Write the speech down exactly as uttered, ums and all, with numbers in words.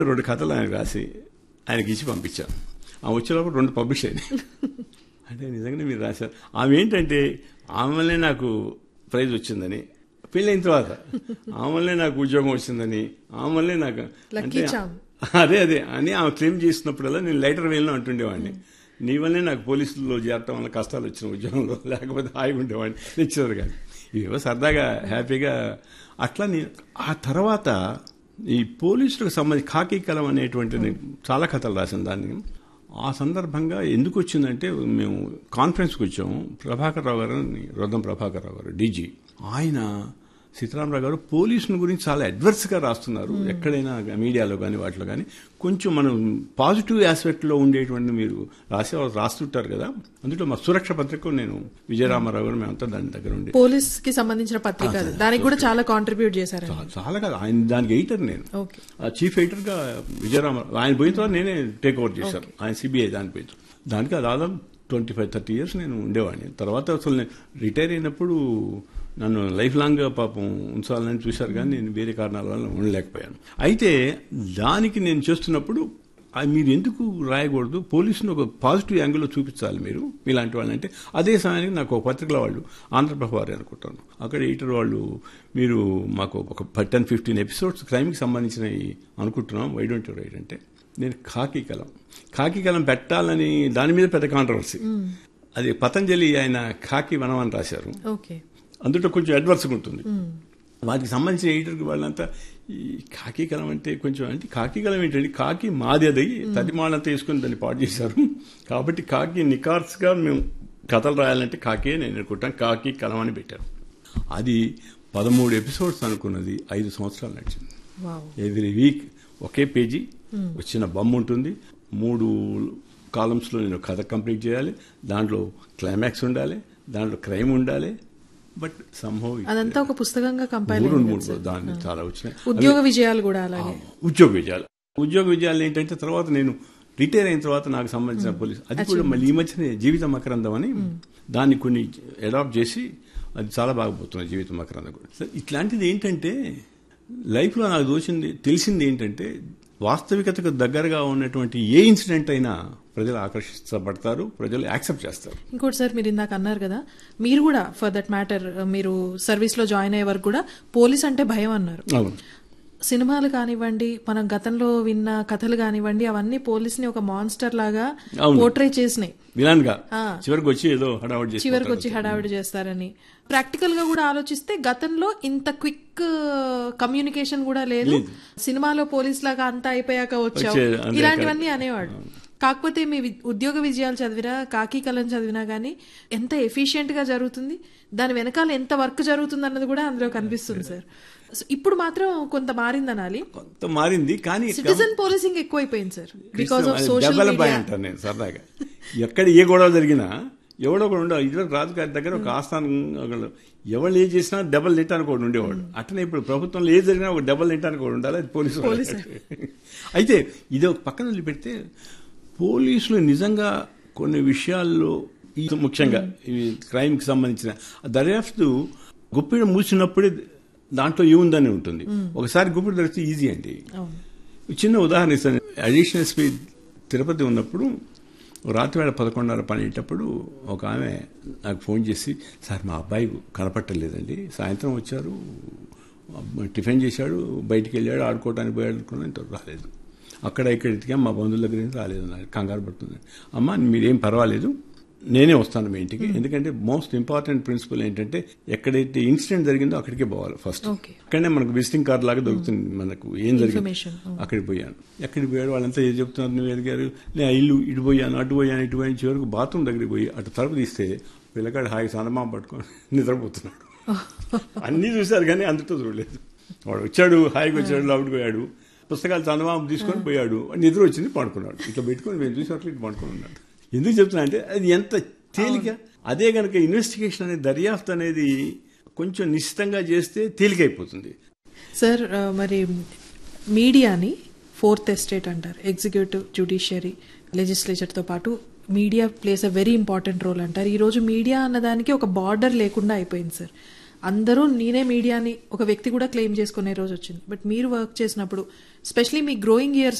రెండు కథలు ఆయన రాసి ఆయనకి ఇచ్చి పంపించాను. ఆ వచ్చేటప్పుడు రెండు పబ్లిష్ అయినాయి. అంటే నిజంగానే మీరు రాశారు. ఆమె ఏంటంటే ఆమెలే నాకు ప్రైజ్ వచ్చిందని, పెళ్ళైన తర్వాత ఆమెలే నాకు ఉద్యోగం వచ్చిందని, ఆమెలే నాకు అంటే అదే అదే అని ఆమె క్లెయిమ్ చేసినప్పుడల్లా నేను లైటర్ వేలో అంటుండేవాడిని, నీ వల్లే నాకు పోలీసుల్లో చేరటం వల్ల కష్టాలు వచ్చిన ఉద్యోగంలో, లేకపోతే హాయిగా ఉండేవాడిని లెక్చరర్ కానీ. ఇవేవో సరదాగా హ్యాపీగా అట్లా. ఆ తర్వాత ఈ పోలీసులకు సంబంధించి ఖాకీ కలం అనేటువంటి చాలా కథలు రాసిన దాన్ని. ఆ సందర్భంగా ఎందుకు వచ్చిందంటే, మేము కాన్ఫరెన్స్కి వచ్చాము. ప్రభాకర్ రావు గారు, రొద్దం ప్రభాకర్ రావు గారు డీజీ, ఆయన సీతారామరావు గారు పోలీసుల గురించి చాలా అడ్వర్స్గా రాస్తున్నారు, ఎక్కడైనా మీడియాలో కానీ వాటిలో కానీ కొంచెం మనం పాజిటివ్ ఆస్పెక్ట్లో ఉండేటువంటి మీరు రాసే వాళ్ళు రాస్తుంటారు కదా. అందులో మా సురక్ష పత్రిక నేను విజయరామారావు గారు మేమంతా దాని దగ్గర ఉండి, పోలీస్ కి సంబంధించిన పత్రిక, దానికి కూడా చాలా కాంట్రిబ్యూట్ చేశారు. చాలా కదా, ఆయన దానికి ఎడిటర్, నేను చీఫ్ ఎడిటర్ గా విజయరామారావు. ఆయన పోయిన తర్వాత నేనే టేక్ ఓవర్ చేశాను. ఆయన సిబిఐ దాని పోయి దానికి దాదాపు ట్వంటీ ఫైవ్ థర్టీ ఇయర్స్ నేను ఉండేవాడిని. తర్వాత అసలు నేను రిటైర్ అయినప్పుడు నన్ను లైఫ్ లాంగ్గా పాపం ఉంచాలని చూశారు, కానీ నేను వేరే కారణాల వల్ల ఉండలేకపోయాను. అయితే దానికి నేను చేస్తున్నప్పుడు మీరు ఎందుకు రాయకూడదు, పోలీసును ఒక పాజిటివ్ యాంగిల్లో చూపించాలి మీరు మీలాంటి వాళ్ళంటే. అదే సమయానికి నాకు ఒక పత్రికల వాళ్ళు, ఆంధ్రప్రభ వారు అనుకుంటాను, అక్కడ ఎడిటర్ వాళ్ళు, మీరు మాకు ఒక టెన్ ఫిఫ్టీన్ ఎపిసోడ్స్ క్రైమ్కి సంబంధించినవి అనుకుంటున్నాం, వై డోంట్ యు రైట్ అంటే, నేను ఖాకీ కలం ఖాకీ కలం పెట్టాలని దాని మీద పెద్ద కాంట్రవర్సీ. అది పతంజలి ఆయన ఖాకీ వనం అని రాశారు. అందులో కొంచెం అడ్వర్స్గా ఉంటుంది. వాటికి సంబంధించిన ఎడిటర్కి వాళ్ళంతా ఈ ఖాకీ కలం అంటే కొంచెం అంటే ఖాకీ కలం ఏంటంటే, ఖాకీ మాది, అది తదిమాలంతా వేసుకుని దాన్ని పాటు చేశారు. కాబట్టి ఖాకీ నికార్స్గా మేము కథలు రాయాలంటే ఖాకీ నేను అనుకుంటాను, ఖాకీ కలం అని పెట్టారు. అది పదమూడు ఎపిసోడ్స్ అనుకున్నది ఐదు సంవత్సరాలు నడిచింది. ఎవ్రీ వీక్ ఒకే పేజీ, వచ్చిన బొమ్మ ఉంటుంది, మూడు కాలమ్స్లో నేను కథ కంప్లీట్ చేయాలి, దాంట్లో క్లైమాక్స్ ఉండాలి, దాంట్లో క్రైమ్ ఉండాలి. బట్ సంభవ్ అదంతా ఒక పుస్తకంగా కంపైల్ మూడు దాన్ని చాలా వచ్చినాయి. ఉద్యోగ విజయాలు కూడా అలాగే. ఉద్యోగ విజయాలు ఉద్యోగ విజయాలు ఏంటంటే, తర్వాత నేను రిటైర్ అయిన తర్వాత నాకు సంబంధించిన పోలీస్, అది కూడా మళ్ళీ ఈ మధ్యనే జీవిత మకరందం అని దాన్ని కొన్ని అడాప్ట్ చేసి అది చాలా బాగా పోతుంది జీవిత మకరందం కూడా. సార్ ఇట్లాంటిది ఏంటంటే, లైఫ్లో నాకు దోచింది తెలిసింది ఏంటంటే, వాస్తవికతకు దగ్గరగా ఉన్నటువంటి ఏ ఇన్సిడెంట్ అయినా ప్రజలు ఆకర్షించబడతారు, ప్రజలు యాక్సెప్ట్ చేస్తారు. ఇంకోటి సార్, మీరు ఇందాక అన్నారు కదా, మీరు కూడా ఫర్ దట్ మ్యాటర్ మీరు సర్వీస్ లో జాయిన్ అయ్యే వరకు కూడా పోలీస్ అంటే భయం అన్నారు. సినిమాలు కానివ్వండి, మనం గతంలో విన్న కథలు కానివ్వండి, అవన్నీ పోలీస్ ని ఒక మాన్స్టర్ లాగా పోర్ట్రే చేసినాయి. చివరికి వచ్చి ఏదో హడావిడి చివరికి వచ్చి హడావిడి చేస్తారని. ప్రాక్టికల్ గా కూడా ఆలోచిస్తే గతంలో ఇంత క్విక్ కమ్యూనికేషన్ కూడా లేదు. సినిమాలో పోలీస్ లాగా అంతా అయిపోయాక వచ్చావు, ఇలాంటివన్నీ అనేవాడు. కాకపోతే మీ ఉద్యోగ విజయాలు చదివినా, ఖాకీ కలం చదివినా గానీ ఎంత ఎఫిషియెంట్ గా జరుగుతుంది, దాని వెనకాల ఎంత వర్క్ జరుగుతుంది అన్నది కూడా అందులో కనిపిస్తుంది సార్. ఇప్పుడు మాత్రం కొంత మారింది అనాలి, కొంత మారింది, కానీ సిటిజన్ పోలీసింగ్ ఎక్కువైపోయింది sir, because of social media అంటాను నేను సరదాగా. ఎక్కడ ఏ గొడవ జరిగినా ఎవడో ఒకడు ఉండాలి. ఇదివరకు రాజుగారి దగ్గర ఒక ఆస్థానం, ఎవరు ఏ చేసినా డబల్ నెట్టానికి ఒకటి ఉండేవాడు. అట్లనే ఇప్పుడు ప్రభుత్వంలో ఏ జరిగినా ఒక డబల్ నెట్టానికి ఒకటి ఉండాలి, అది పోలీసు. అయితే ఇది ఒక పక్కన వదిలిపెడితే, పోలీసులు నిజంగా కొన్ని విషయాల్లో, ముఖ్యంగా ఈ క్రైమ్కి సంబంధించిన దర్యాప్తు గుప్పిడి మూసినప్పుడే దాంట్లో ఏముందని ఉంటుంది. ఒకసారి గుప్పిడి దొరికితే ఈజీ అండి. చిన్న ఉదాహరణ ఇస్తాను. అడిషనల్ ఎస్పీ తిరుపతి ఉన్నప్పుడు రాత్రి వేళ పదకొండున్నర పనేటప్పుడు ఒక ఆమె నాకు ఫోన్ చేసి, సార్ మా అబ్బాయి కనపట్టలేదండి, సాయంత్రం వచ్చారు, టిఫిన్ చేశాడు, బయటికి వెళ్ళాడు, ఆడుకోవడానికి పోయాడు అనుకున్నాను, రాలేదు. అక్కడ ఇక్కడ ఎతికా, మా బంధువుల దగ్గర రాలేదు, నాకు కంగారు పడుతుంది. అమ్మ మీరేం పర్వాలేదు, నేనే వస్తాను మీ ఇంటికి. ఎందుకంటే మోస్ట్ ఇంపార్టెంట్ ప్రిన్సిపల్ ఏంటంటే, ఎక్కడైతే ఇన్సిడెంట్ జరిగిందో అక్కడికే పోవాలి ఫస్ట్. అక్కడనే మనకు విజిటింగ్ కార్డు లాగా దొరుకుతుంది, మనకు ఏం జరిగింది. అక్కడికి పోయాను. ఎక్కడికి పోయాడు, వాళ్ళంతా ఏం చెప్తున్నారు, నువ్వు ఎదిగారు, నేను ఇల్లు ఇటు పోయాను, అటు పోయాను, ఇటు పోయాను, చివరకు బాత్రూమ్ దగ్గరికి పోయి అటు తలుపు తీస్తే పిల్లగాడు హాయి సన్నమా పట్టుకొని నిద్రపోతున్నాడు. అన్నీ చూశారు కానీ అందుతో చూడలేదు. వాడు వచ్చాడు, హాయిగా వచ్చాడు, లోపలికి పోయాడు, పుస్తకాలు చందమామ తీసుకొని పోయాడు, నిద్ర వచ్చింది, పడుకున్నాడు. ఇట్లా పెట్టుకొని మేము చూసినట్లు ఇటు పడుకుని ఉన్నాడు. ఎందుకు చెప్తున్నా అంటే, అది ఎంత తేలిక. అదే కనుక ఇన్వెస్టిగేషన్ అనేది, దర్యాప్తు అనేది కొంచెం నిశ్చితంగా చేస్తే తేలికైపోతుంది. సార్ మరి మీడియాని ఫోర్త్ ఎస్టేట్ అంటారు. ఎగ్జిక్యూటివ్, జ్యుడిషియరీ, లెజిస్లేచర్తో పాటు media place a very important role అంటారు. ఈరోజు మీడియా అన్నదానికి ఒక బార్డర్ లేకుండా అయిపోయింది సార్. అందరూ నేనే మీడియాని ఒక వ్యక్తి కూడా క్లెయిమ్ చేసుకునే రోజు వచ్చింది. బట్ మీరు వర్క్ చేసినప్పుడు, స్పెషలీ మీ గ్రోయింగ్ ఇయర్స్